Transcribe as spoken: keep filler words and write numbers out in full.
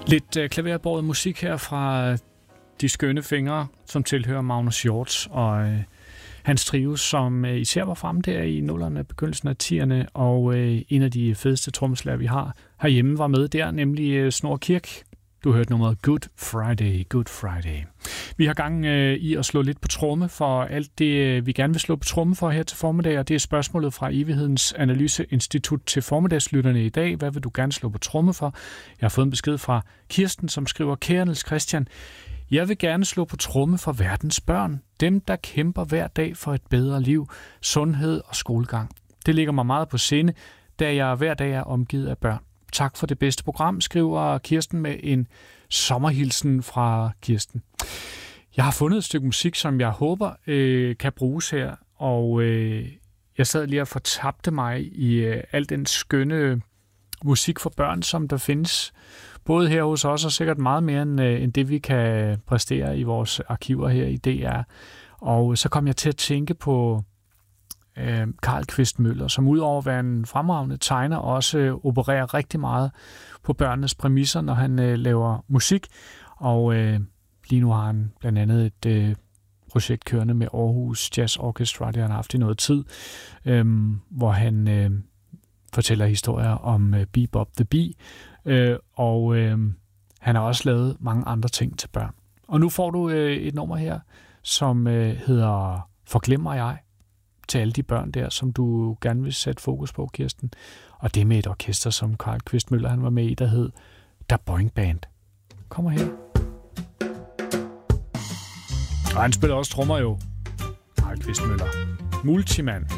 Lidt øh, klaverbåret musik her fra De Skønne Fingre, som tilhører Magnus Hjorts og øh, hans trio, som øh, især var fremme der i nullerne, begyndelsen af tierne, og øh, en af de fedeste trommeslager, vi har herhjemme, var med der, nemlig øh, Snorre Kirk. Du hørte nummeret Good Friday, Good Friday. Vi har gang øh, i at slå lidt på tromme for alt det, øh, vi gerne vil slå på tromme for her til formiddag, og det er spørgsmålet fra Evighedens Analyseinstitut til formiddagslytterne i dag. Hvad vil du gerne slå på tromme for? Jeg har fået en besked fra Kirsten, som skriver: Kære Niels Christian, jeg vil gerne slå på tromme for verdens børn. Dem, der kæmper hver dag for et bedre liv, sundhed og skolegang. Det ligger mig meget på sinde, da jeg hver dag er omgivet af børn. Tak for det bedste program, skriver Kirsten med en sommerhilsen fra Kirsten. Jeg har fundet et stykke musik, som jeg håber øh, kan bruges her, og øh, jeg sad lige og fortabte mig i øh, al den skønne musik for børn, som der findes, både her hos os og sikkert meget mere end, øh, end det, vi kan præstere i vores arkiver her i D R. Og så kom jeg til at tænke på øh, Carl Quist Møller, som udover at være en fremragende tegner, også øh, opererer rigtig meget på børnenes præmisser, når han øh, laver musik. Og øh, lige nu har han blandt andet et øh, projekt kørende med Aarhus Jazz Orchestra, det har han haft i noget tid, øh, hvor han øh, fortæller historier om øh, Bebop the Bee, øh, og øh, han har også lavet mange andre ting til børn. Og nu får du øh, et nummer her, som øh, hedder Forglemmer jeg, til alle de børn der, som du gerne vil sætte fokus på, Kirsten. Og det er med et orkester, som Carl Quist Møller han var med i, der hed Da Boing Band. Kommer her. Og han spiller også trommer jo, Carl Quist Møller. Multimand.